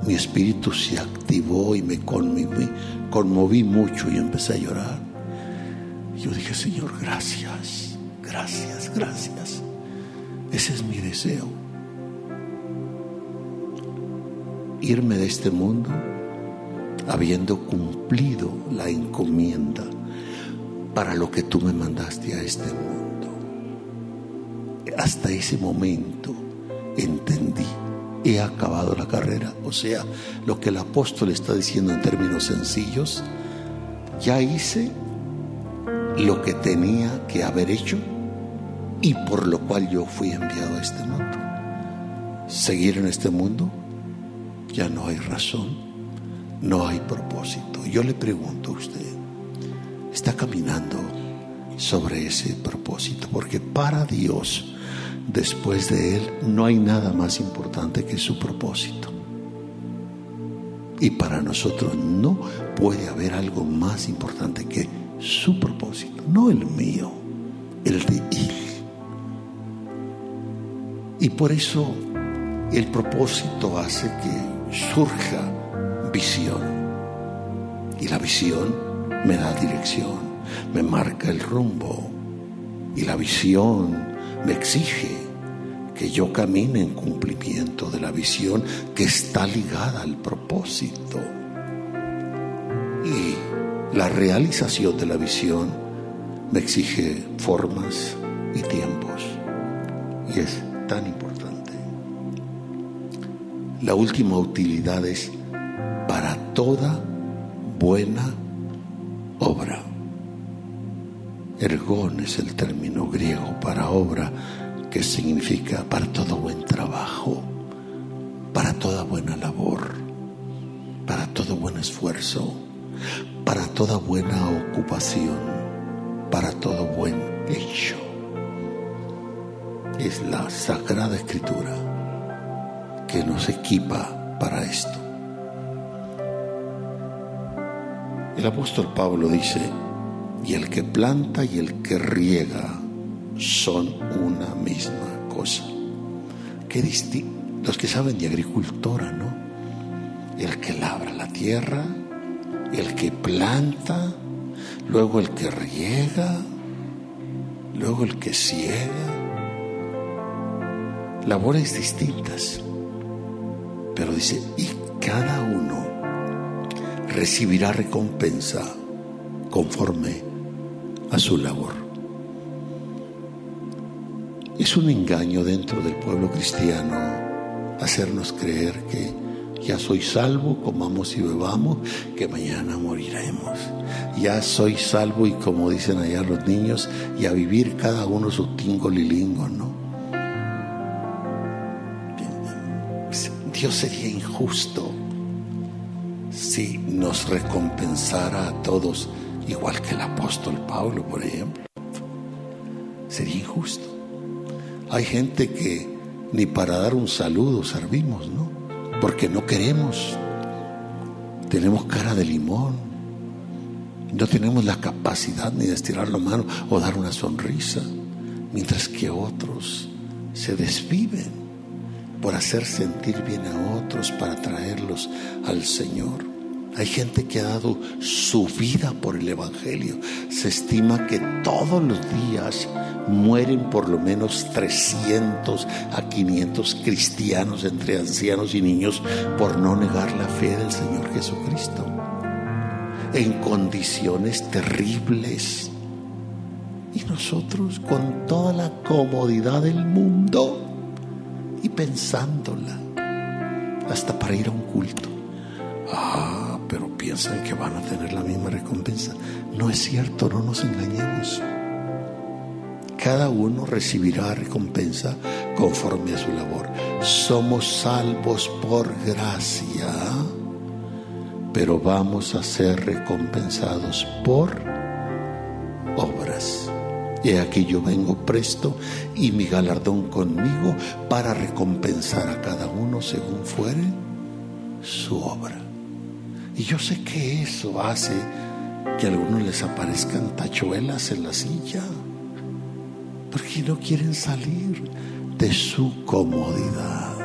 mi espíritu se activó y me conmoví mucho y empecé a llorar. Yo dije: Señor, gracias, gracias, gracias. Ese es mi deseo. Irme de este mundo habiendo cumplido la encomienda para lo que tú me mandaste a este mundo. Hasta ese momento entendí: he acabado la carrera. O sea, lo que el apóstol está diciendo en términos sencillos: ya hice lo que tenía que haber hecho y por lo cual yo fui enviado a este mundo. Seguir en este mundo, ya no hay razón, no hay propósito. Yo le pregunto a usted, ¿está caminando sobre ese propósito? Porque para Dios, después de Él, no hay nada más importante que su propósito. Y para nosotros no puede haber algo más importante que su propósito, no el mío, el de Él. Y por eso el propósito hace que surja visión. Y la visión me da dirección, me marca el rumbo. Y la visión me exige que yo camine en cumplimiento de la visión que está ligada al propósito. Y la realización de la visión me exige formas y tiempos. Y es tan importante. La última utilidad es para toda buena obra. Ergón es el término griego para obra, que significa para todo buen trabajo, para toda buena labor, para todo buen esfuerzo, para toda buena ocupación, para todo buen hecho. Es la Sagrada Escritura que nos equipa para esto. El apóstol Pablo dice: y el que planta y el que riega son una misma cosa. Qué distinto. Los que saben de agricultura, ¿no? El que labra la tierra, el que planta, luego el que riega, luego el que ciega. Labores distintas. Pero dice: y cada uno recibirá recompensa conforme a su labor. Es un engaño dentro del pueblo cristiano hacernos creer que ya soy salvo, comamos y bebamos, que mañana moriremos. Ya soy salvo y, como dicen allá los niños, y a vivir cada uno su tingo lilingo, ¿no? Dios sería injusto si nos recompensara a todos igual que el apóstol Pablo, por ejemplo. Sería injusto. Hay gente que ni para dar un saludo servimos, ¿no? Porque no queremos. Tenemos cara de limón. No tenemos la capacidad ni de estirar la mano o dar una sonrisa, mientras que otros se desviven por hacer sentir bien a otros, para traerlos al Señor. Hay gente que ha dado su vida por el Evangelio. Se estima que todos los días mueren por lo menos 300 a 500 cristianos, entre ancianos y niños, por no negar la fe del Señor Jesucristo, en condiciones terribles. Y nosotros, con toda la comodidad del mundo y pensándola, hasta para ir a un culto, pero piensan que van a tener la misma recompensa. No es cierto, no nos engañemos. Cada uno recibirá recompensa conforme a su labor. Somos salvos por gracia, pero vamos a ser recompensados por obras. He aquí yo vengo presto, y mi galardón conmigo, para recompensar a cada uno según fuere su obra. Y yo sé que eso hace que a algunos les aparezcan tachuelas en la silla, porque no quieren salir de su comodidad.